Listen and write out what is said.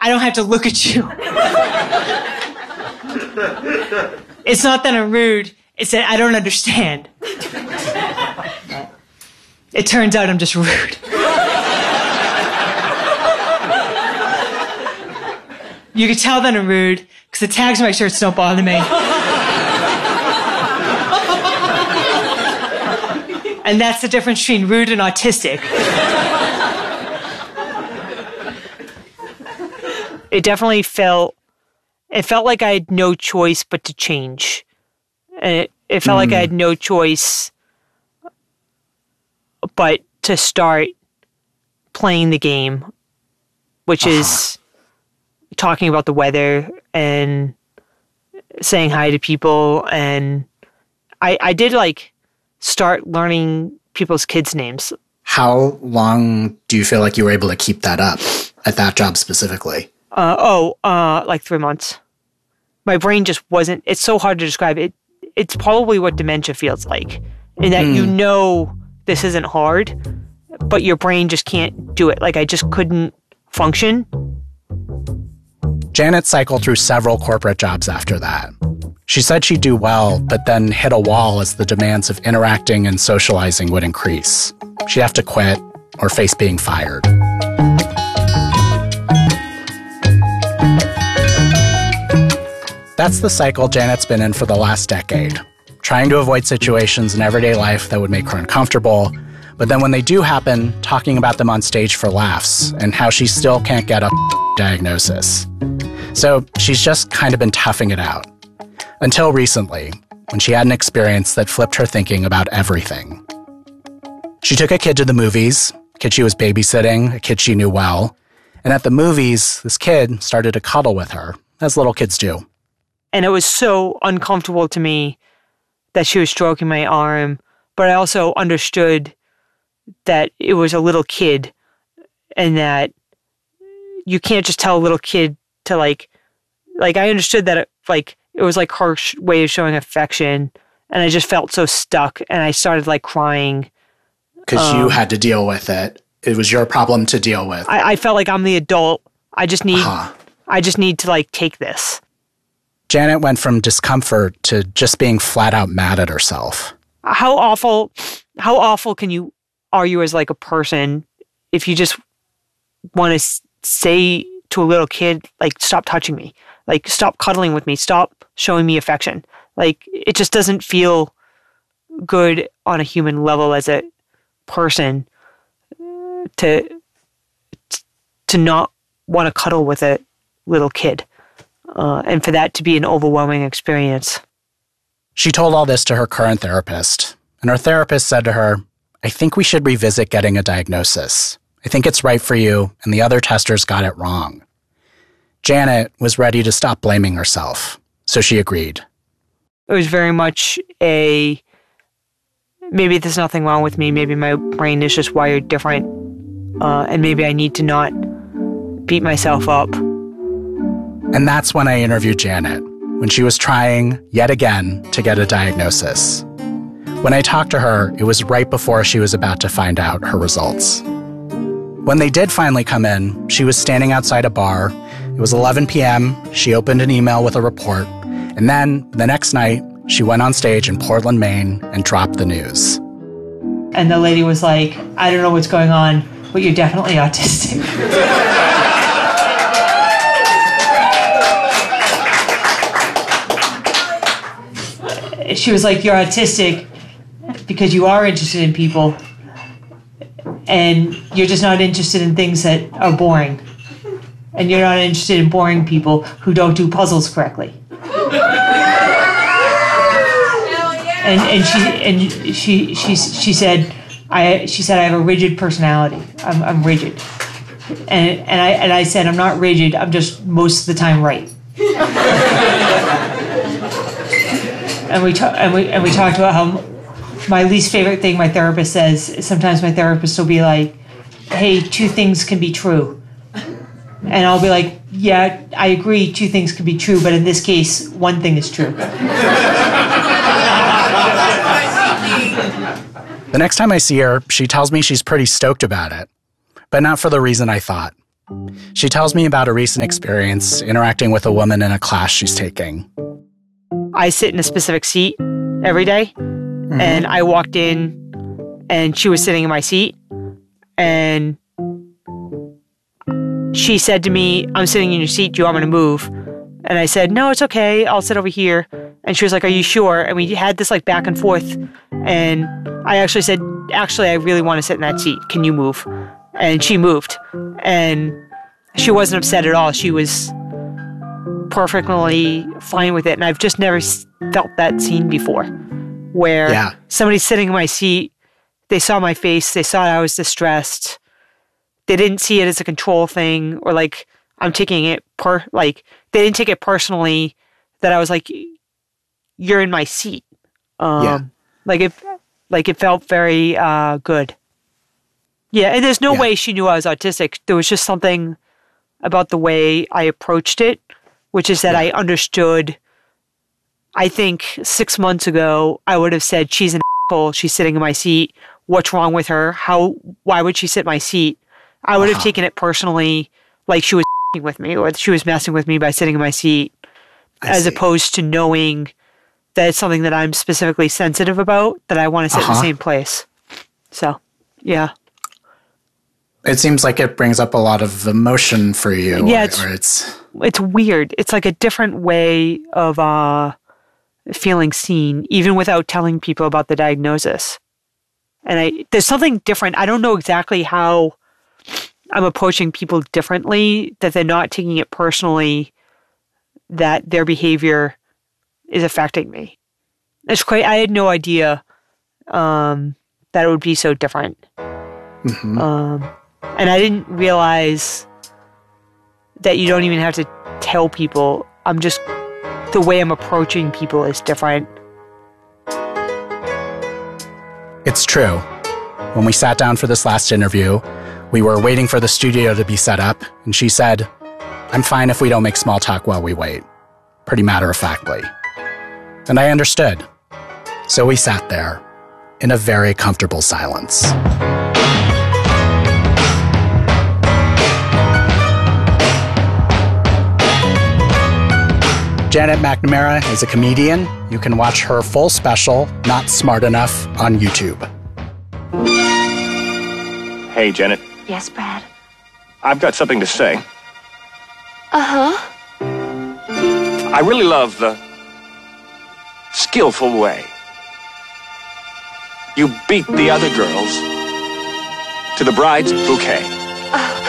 I don't have to look at you. It's not that I'm rude. It's that I don't understand. It turns out I'm just rude. You can tell that I'm rude because the tags on my shirts don't bother me. And that's the difference between rude and autistic. It definitely felt like I had no choice but to change. And it felt like I had no choice but to start playing the game, which is talking about the weather and saying hi to people. And I did like start learning people's kids' names. How long do you feel like you were able to keep that up at that job specifically? Like 3 months. My brain just wasn't, it's so hard to describe. It's probably what dementia feels like, in that you know this isn't hard, but your brain just can't do it. Like, I just couldn't function. Janet cycled through several corporate jobs after that. She said she'd do well, but then hit a wall as the demands of interacting and socializing would increase. She'd have to quit or face being fired. That's the cycle Janet's been in for the last decade, trying to avoid situations in everyday life that would make her uncomfortable, but then when they do happen, talking about them on stage for laughs, and how she still can't get a diagnosis. So she's just kind of been toughing it out. Until recently, when she had an experience that flipped her thinking about everything. She took a kid to the movies, a kid she was babysitting, a kid she knew well, and at the movies, this kid started to cuddle with her, as little kids do. And it was so uncomfortable to me that she was stroking my arm, but I also understood that it was a little kid and that you can't just tell a little kid to like I understood that it was like her way of showing affection, and I just felt so stuck, and I started like crying. Because you had to deal with it. It was your problem to deal with. I felt like I'm the adult. I just need to like take this. Janet went from discomfort to just being flat out mad at herself. How awful are you as like a person if you just want to say to a little kid, like, stop touching me, like, stop cuddling with me, stop showing me affection. Like, it just doesn't feel good on a human level as a person to not want to cuddle with a little kid. And for that to be an overwhelming experience. She told all this to her current therapist, and her therapist said to her, I think we should revisit getting a diagnosis. I think it's right for you, and the other testers got it wrong. Janet was ready to stop blaming herself, so she agreed. It was very much maybe there's nothing wrong with me, maybe my brain is just wired different, and maybe I need to not beat myself up. And that's when I interviewed Janet, when she was trying, yet again, to get a diagnosis. When I talked to her, it was right before she was about to find out her results. When they did finally come in, she was standing outside a bar. It was 11 p.m., she opened an email with a report, and then, the next night, she went on stage in Portland, Maine, and dropped the news. And the lady was like, I don't know what's going on, but you're definitely autistic. She was like, you're autistic because you are interested in people and you're just not interested in things that are boring. And you're not interested in boring people who don't do puzzles correctly. And she said I have a rigid personality. I'm rigid. And I said, I'm not rigid, I'm just most of the time right. And we talked about how my least favorite thing my therapist says is sometimes my therapist will be like, hey, 2 things can be true. And I'll be like, yeah, I agree, 2 things can be true, but in this case, 1 thing is true. The next time I see her, she tells me she's pretty stoked about it, but not for the reason I thought. She tells me about a recent experience interacting with a woman in a class she's taking. I sit in a specific seat every day, and I walked in and she was sitting in my seat, and she said to me, "I'm sitting in your seat. Do you want me to move?" And I said, "No, it's okay. I'll sit over here." And she was like, "Are you sure?" And we had this like back and forth. And I actually said, "Actually, I really want to sit in that seat. Can you move?" And she moved. And she wasn't upset at all. She was perfectly fine with it. And I've just never felt that scene before, where somebody's sitting in my seat, they saw my face, they saw I was distressed. They didn't see it as a control thing, or like I'm taking it they didn't take it personally that I was like, "You're in my seat." Like it felt very good. Yeah, and there's no way she knew I was autistic. There was just something about the way I approached it, which is that I understood. I think 6 months ago, I would have said, "She's an asshole. She's sitting in my seat. What's wrong with her? Why would she sit in my seat?" I would have taken it personally, like she was with me, or she was messing with me by sitting in my seat, as opposed to knowing that it's something that I'm specifically sensitive about, that I want to sit in the same place. So, yeah. It seems like it brings up a lot of emotion for you. Yeah, it's weird. It's like a different way of feeling seen, even without telling people about the diagnosis. And there's something different. I don't know exactly how I'm approaching people differently, that they're not taking it personally, that their behavior is affecting me. It's quite. I had no idea that it would be so different. And I didn't realize that you don't even have to tell people. The way I'm approaching people is different. It's true. When we sat down for this last interview, we were waiting for the studio to be set up, and she said, "I'm fine if we don't make small talk while we wait," pretty matter-of-factly. And I understood. So we sat there in a very comfortable silence. Janet McNamara is a comedian. You can watch her full special, Not Smart Enough, on YouTube. Hey, Janet. Yes, Brad? I've got something to say. Uh-huh. I really love the skillful way you beat the other girls to the bride's bouquet.